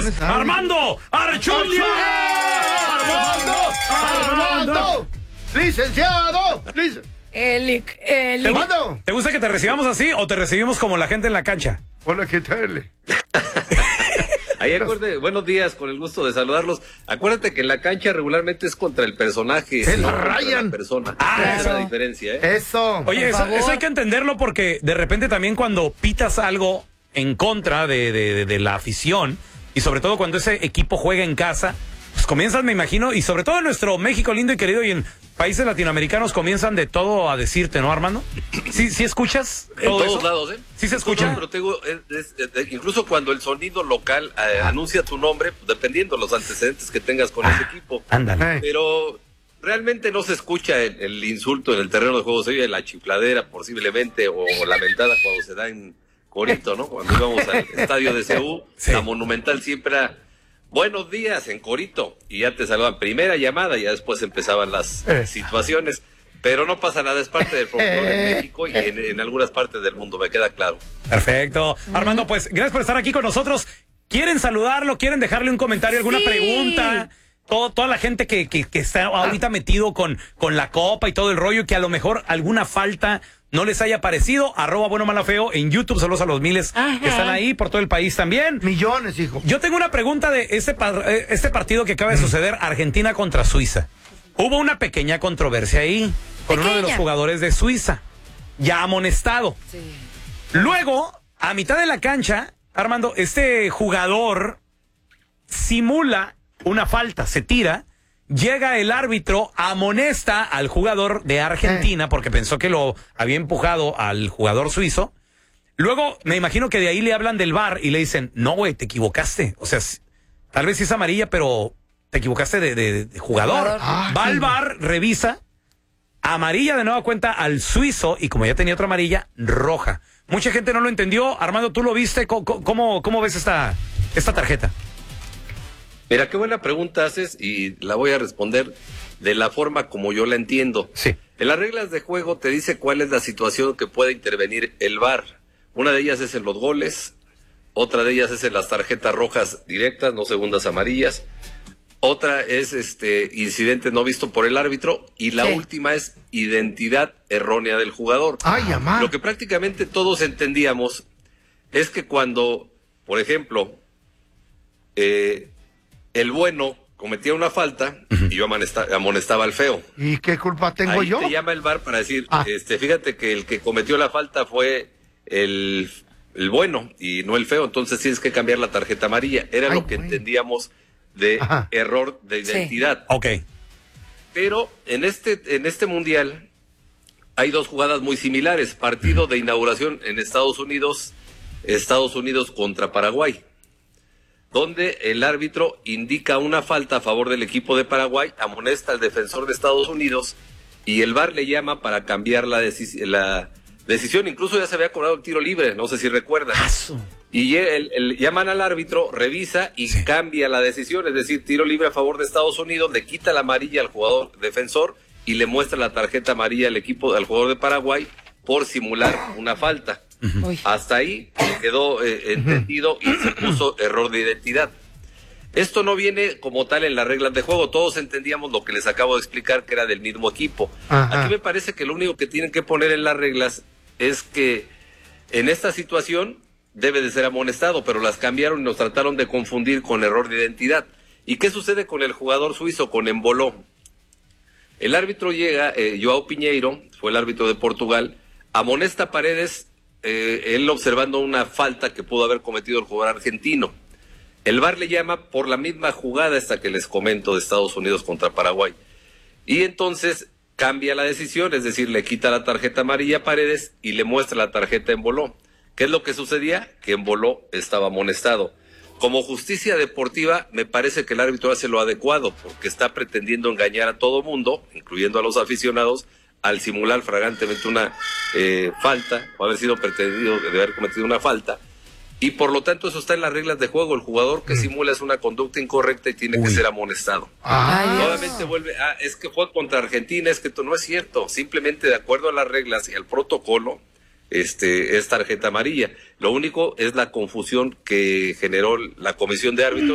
Armando Archundia. Armando. Licenciado. ¿Te gusta que te recibamos así o te recibimos como la gente en la cancha? Hola, ¿qué tal? Ahí buenos días, con el gusto de saludarlos. Acuérdate que en la cancha regularmente es contra el personaje, no contra la persona. Esa es la diferencia, ¿eh? Eso. Oye, eso hay que entenderlo porque de repente también cuando pitas algo en contra de la afición y sobre todo cuando ese equipo juega en casa, pues comienzan, me imagino, y sobre todo en nuestro México lindo y querido y en países latinoamericanos comienzan de todo a decirte, ¿no, Armando? ¿Sí escuchas? En todos lados, ¿eh? Sí se escucha. Pero te digo, incluso cuando el sonido local anuncia tu nombre, dependiendo los antecedentes que tengas con ese equipo. Ándale. Pero realmente no se escucha el insulto en el terreno de juego, se oye la chifladera posiblemente o la mentada cuando se da en Corito, ¿no? Cuando íbamos al estadio de CU, sí. La Monumental siempre era buenos días en Corito y ya te saludaban primera llamada y ya después empezaban las situaciones. Pero no pasa nada, es parte del folclore en México y en algunas partes del mundo, me queda claro. Perfecto. Armando, pues gracias por estar aquí con nosotros. ¿Quieren saludarlo? ¿Quieren dejarle un comentario, alguna pregunta? Toda la gente que está ahorita metido con la copa y todo el rollo, que a lo mejor alguna falta no les haya parecido, @buenomalafeo en YouTube, saludos a los miles que están ahí por todo el país también. Millones, hijo. Yo tengo una pregunta de este partido que acaba de suceder, Argentina contra Suiza. Hubo una pequeña controversia ahí con uno de los jugadores de Suiza, ya amonestado. Sí. Luego, a mitad de la cancha, Armando, este jugador simula una falta, se tira, llega el árbitro, amonesta al jugador de Argentina porque pensó que lo había empujado al jugador suizo. Luego, me imagino que de ahí le hablan del VAR y le dicen, no, güey, te equivocaste. O sea, tal vez sí es amarilla, pero te equivocaste de jugador. Va al VAR, revisa, amarilla de nueva cuenta al suizo y como ya tenía otra amarilla, roja. Mucha gente no lo entendió. Armando, ¿tú lo viste? ¿Cómo ves esta tarjeta? Mira, qué buena pregunta haces y la voy a responder de la forma como yo la entiendo. Sí. En las reglas de juego te dice cuál es la situación que puede intervenir el VAR. Una de ellas es en los goles, otra de ellas es en las tarjetas rojas directas, no segundas amarillas. Otra es incidente no visto por el árbitro y la última es identidad errónea del jugador. Lo que prácticamente todos entendíamos es que cuando, por ejemplo, el bueno cometía una falta y yo amonestaba al feo. ¿Y qué culpa tengo yo? Te llama el VAR para decir, fíjate que el que cometió la falta fue el bueno y no el feo, entonces tienes que cambiar la tarjeta amarilla. Era lo que entendíamos de error de identidad. Sí. Ok. Pero en este mundial hay dos jugadas muy similares. Partido de inauguración en Estados Unidos contra Paraguay, donde el árbitro indica una falta a favor del equipo de Paraguay, amonesta al defensor de Estados Unidos y el VAR le llama para cambiar la decisión. Incluso ya se había cobrado el tiro libre, no sé si recuerdan. Y llaman al árbitro, revisa y cambia la decisión, es decir, tiro libre a favor de Estados Unidos, le quita la amarilla al jugador defensor y le muestra la tarjeta amarilla al jugador de Paraguay por simular una falta. Hasta ahí quedó entendido y se puso error de identidad. Esto no viene como tal en las reglas de juego, todos entendíamos lo que les acabo de explicar, que era del mismo equipo. Aquí me parece que lo único que tienen que poner en las reglas es que en esta situación debe de ser amonestado, pero las cambiaron y nos trataron de confundir con error de identidad. ¿Y qué sucede con el jugador suizo, con Embolo? El árbitro llega, Joao Pinheiro, fue el árbitro de Portugal, amonesta a Paredes, él observando una falta que pudo haber cometido el jugador argentino. El VAR le llama por la misma jugada esta que les comento de Estados Unidos contra Paraguay. Y entonces cambia la decisión, es decir, le quita la tarjeta amarilla a Paredes y le muestra la tarjeta a Embolo. ¿Qué es lo que sucedía? Que Embolo estaba amonestado. Como justicia deportiva, me parece que el árbitro hace lo adecuado, porque está pretendiendo engañar a todo mundo, incluyendo a los aficionados, al simular flagrantemente una falta, o haber sido pretendido de haber cometido una falta, y por lo tanto eso está en las reglas de juego. El jugador que simula es una conducta incorrecta y tiene que ser amonestado. Nuevamente vuelve, es que fue contra Argentina, es que esto no es cierto, simplemente de acuerdo a las reglas y al protocolo, es tarjeta amarilla. Lo único es la confusión que generó la comisión de árbitros